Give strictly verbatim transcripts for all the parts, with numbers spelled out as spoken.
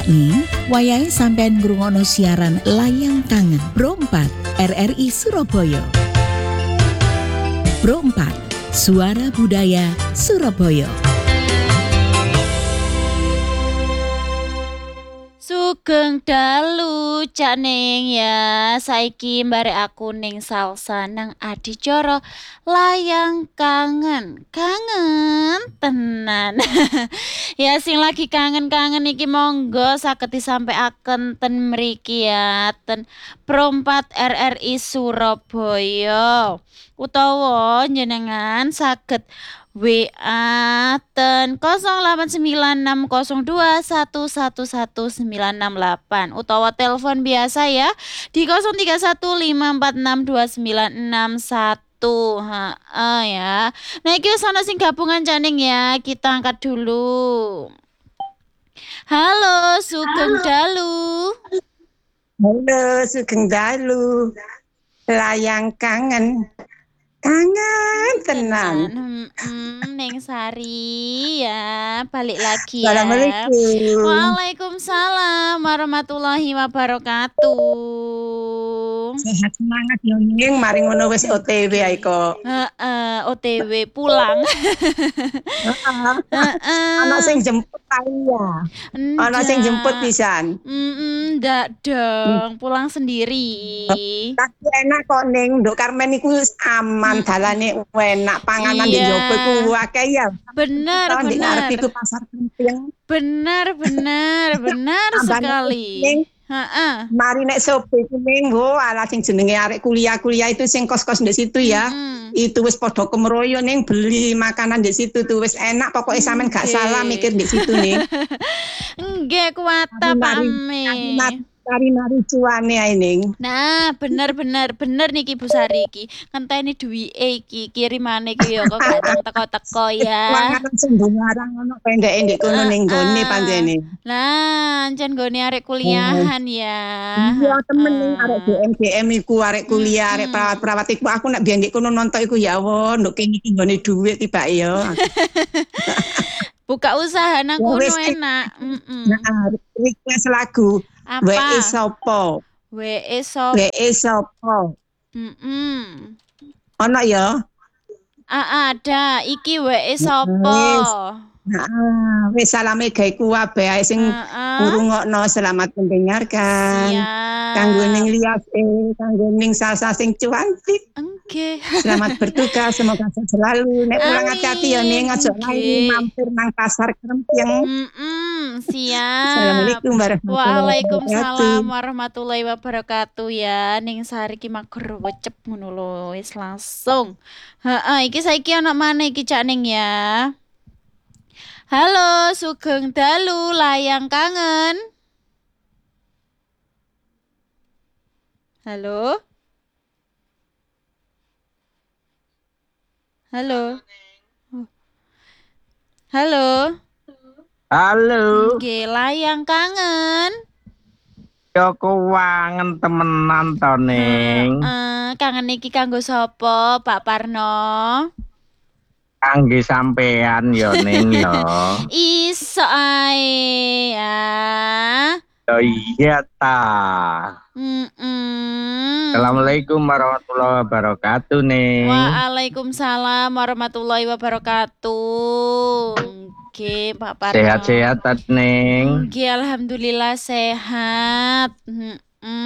sakni wayahe sampean ngrungokno siaran Layang Kangen Pro empat R R I Surabaya. Pro empat Suara Budaya Surabaya. Sugeng dalu Cak Ning ya, saiki mbarek aku ning salsa nang adicara Layang Kangen. Kangen tenan. Ya sing lagi kangen-kangen iki monggo saged disampaiaken ten mriki ya, ten Pro empat R R I Surabaya. Utawa jenengan saged W A ten nol delapan sembilan enam nol dua satu satu satu sembilan enam delapan utawa telepon biasa ya di nol tiga satu lima empat enam dua sembilan enam satu. Heeh ya. Nah iki wis ana sing gabungan Caning ya, kita angkat dulu. Halo, Sugeng Dalu. Halo, Sugeng Dalu. Layang Kangen. Kangen tenan. Hmm, Neng Sari ya, balik lagi ya. Assalamualaikum. Waalaikumsalam warahmatullahi wabarakatuh. Sehat semangat yo Ning, mari ngono wis O T W ae kok. Heeh, O T W pulang. Heeh. Ana sing jemput ae ya. Ana sing jemput pisan. Heeh, ndak dong, pulang sendiri. Tapi enak kok Ning, Nduk Karmen iku aman, dalane enak, panganan di njaba iku akeh ya. Bener, bener. Di ngarep bener. iku pasar Kemping. Benar, benar, benar sekali. Heeh. Mari nek sobe kuning, wo ala sing jenenge arek kuliah-kuliah itu sing kos-kos ndek situ ya. Mm-mm. Itu wis padha kemroyo ning beli makanan ndek situ tuh wis enak, pokoknya sampean gak salah mikir ndek situ nih. Nggih kuwata Pak Ame. Nari-nari cuane ae Ning. Nah, bener-bener bener niki Bu Sari iki. Ngenteni duwike iki kirimane iki ya kok gak teko-teko ya. Wangaran sing bungarang ono pendeke ndek kono ning gone panjene. Lah, ancen gone arek kuliahan ya. Iya temen ning arek D M D M iku arek kuliah, arek perawat-perawat iku aku nek biyen ndek kono nonton iku ya Allah, nduk kene iki nggone dhuwit tibake ya. Buka usaha nang kono enak. Heeh. Nah, request lagu. Apa? W E sopo? W E sopo? W E sopo? Heeh. Ono ya? Ah, ada. Iki W E sopo? Nah, wis salame gawe kuwabe ae sing ngrungokno, selamat mendengarkan. Siap. Kanggo ning lias eh, kanggo ning salsa sing cuantik. Oke. Selamat bertugas, semoga sehat selalu. Nek pulang hati-hati ya Ning, aja lali mampir nang pasar Kremping. Mm-mm, siap. Assalamualaikum warahmatullahi wabarakatuh. Waalaikumsalam warahmatullahi wabarakatuh ya. Ning Sari ki mager wecep ngono lho, wis langsung. Heeh, iki saiki ana maneh iki Cak Ning ya. Halo, Sugeng Dalu Layang Kangen. Halo. Halo. Halo. Halo. Nggih, Layang Kangen. Ya kuwangen temenan to Ning. Heeh, kangen iki kanggo sapa, Pak Parno? Kangge sampean ya Ning ya. Iso ae ya. Oh iya ta. Mm-mm. Assalamualaikum warahmatullahi wabarakatuh Ning. Waalaikumsalam warahmatullahi wabarakatuh. Oke, Pak Parno. Sehat-sehat Ning. Oke, alhamdulillah sehat. Mm-mm.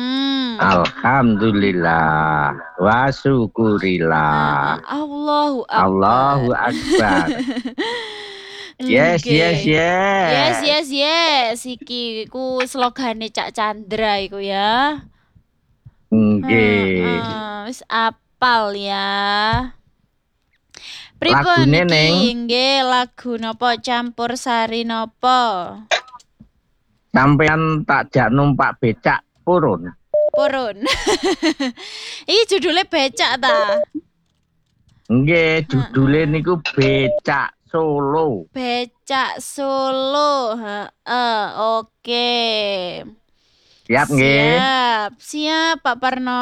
Alhamdulillah wa syukurillah. Allahu Akbar. Allahu Akbar. Yes, Okay. yes, yes. Yes, yes, yes. Iki ku slogane Cak Chandra iku ya. Nggih. Heeh, wis apal ya. Pripun Lagune, iki? Neng? Nggih, lagu napa campur sari napa? Sampean tak jak numpak becak purun. Purun. Iki judulnya becak ta? Nggih, judule niku Becak Solo. Becak Solo. Heeh, oke. Siap nggih. Siap, siap Pak Parno.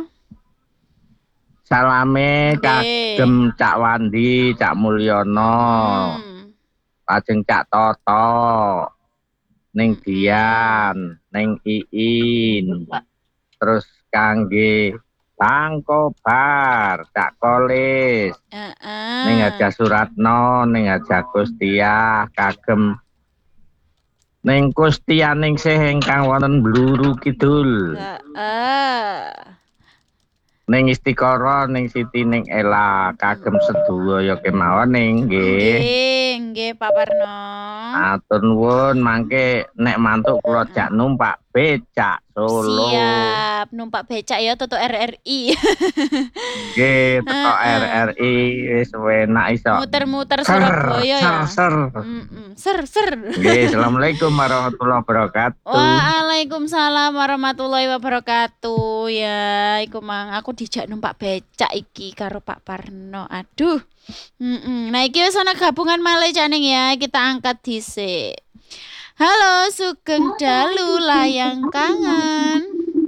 Salame kagem Cak Wandi, Cak Mulyono. Hmm. Lajeng Cak Toto. ning Mm-mm. Dian, ning Iin. Terus kangge Bang Kobar, Cak Kolis, ning Heeh. Haja Suratno, ning Haja Gustiah, kagem ning Kustianingsih ingkang wonten Bluru Kidul. Heeh. Ning Istiqoroh, ning Siti, ning Ela, kagem sedaya kemawon ning nggih. Nggih, nggih Pak Parno. Matur nuwun, mangke nek mantuk kula Heeh. jak numpak becak Solo. Siap, numpak becak ya tutuk R R I. Nggih, teko R Heeh. R I wis enak iso. Muter-muter Ser, Surabaya ser, ya. ser. Mm-mm. Ser, ser. Nggih, Assalamualaikum warahmatullahi wabarakatuh. Waalaikumsalam warahmatullahi wabarakatuh. Ya, iku mang aku dijak numpak becak iki karo Pak Parno. Aduh. Mm-mm. Nah, iki wis ana gabungan malih Caning ya. Kita angkat dhisik. Halo Sugeng Dalu layang kangen.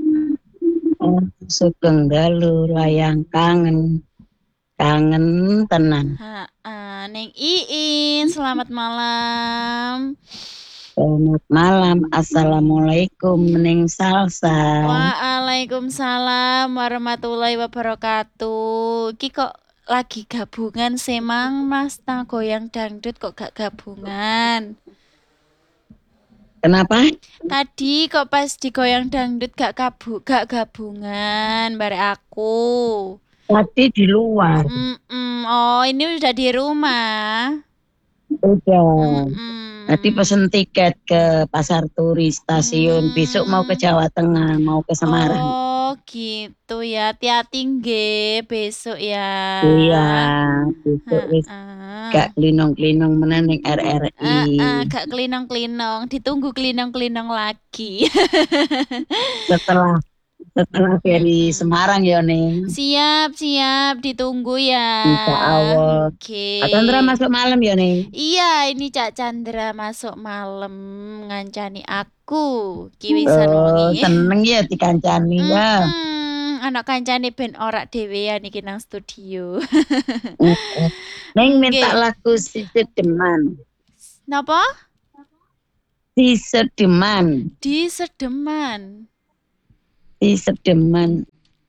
Sugeng Dalu layang kangen. Kangen tenan. Ha, Neng Iin, selamat malam. Selamat malam. Assalamualaikum Neng Salsa. Waalaikumsalam warahmatullahi wabarakatuh. Iki kok lagi gabungan semang Mas ta goyang dangdut kok gak gabungan. Kenapa? Tadi kok pas di goyang dangdut gak kabu gak gabungan barek aku. Tadi di luar. Mm-mm. Oh, ini udah di rumah. Udah. Mm-mm. Tadi pesen tiket ke Pasar Turi Stasiun. Besok mau ke Jawa Tengah, mau ke Semarang. Oh, gitu ya. Hati-hati nggih besok ya. Iya, besok wis Heeh. gak klinong-klinong meneh ning R R I. Heeh, gak kelinong-kelinong, ditunggu kelinong-kelinong lagi. Setelah setelah dari Mm-mm. Semarang ya Neng. Siap, siap, ditunggu ya. Insya Allah. Oke. Kak Chandra masuk malam ya Neng. Iya, ini Cak Chandra masuk malam ngancani aku. Kiwisan Oh, wengi. seneng ya dikancani ya. Mm-mm, anak kancane ben ora dhewean iki nang studio. Neng minta Nggih. lagu si Sedeman. Napa? Si Sedeman. Di Sedeman. Si Sedeman.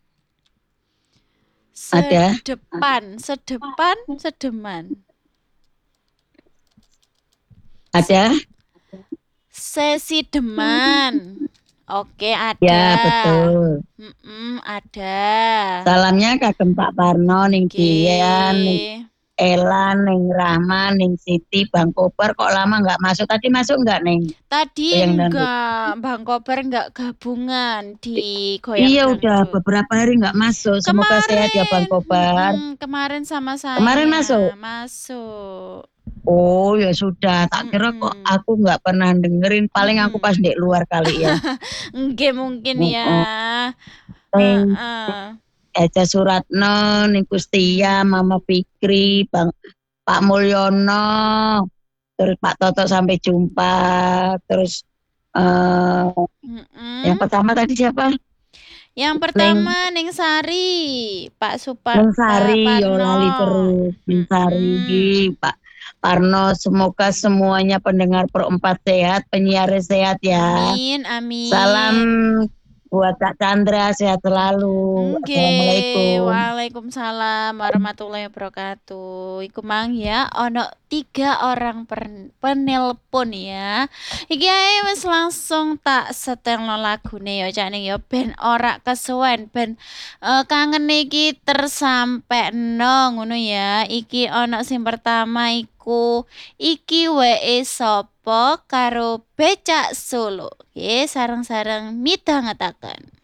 Ada? Sedepan, sedepan, sedeman. Ada? Sesi deman. Oke, ada. Ya, betul. Mm-mm, ada. Salamnya kagem Pak Parno, Ning Dian, Ning Oke. Ela, Ning Rahma, Ning Siti, Bang Koper kok lama nggak masuk? Tadi masuk nggak Neng? Tadi Goyang dangdut. enggak, Bang Koper enggak gabungan di goyang Iya udah dangdut. beberapa hari nggak masuk. Semoga sehat ya Bang Koper. mm-mm, kemarin sama saya. Kemarin masuk? Masuk. Oh ya sudah. Tak kira kok Mm-mm. aku nggak pernah dengerin. Paling aku pas di luar kali ya. Nggih mungkin Mm-mm. ya. Neng Heeh. Haja Suratno, Ning Kustia, Mama Fikri, Bang Pak Mulyono, terus Pak Toto sampai jumpa, terus eh Mm-mm. yang pertama tadi siapa? Yang pertama Ning Sari, Pak Supa, Neng Pak Sari, yo Parno. lali terus. Neng Sari, Mm-mm. Pak Parno, semoga semuanya pendengar Pro empat sehat, penyiar sehat ya. Amin, amin. Salam buat Kak Chandra, sehat selalu. Nggih, Assalamualaikum. waalaikumsalam warahmatullahi wabarakatuh. Iku mang ya, ono tiga orang per- penelpon ya. Iki ae wis langsung tak setelno lagune ya Cak Ning ya ben ora kesuwen, ben eh, kangen iki tersampekno ngono ya. Iki ono sing pertama iku iki wae sapa karo Becak Solo. Nggih, sareng-sareng midhangetaken.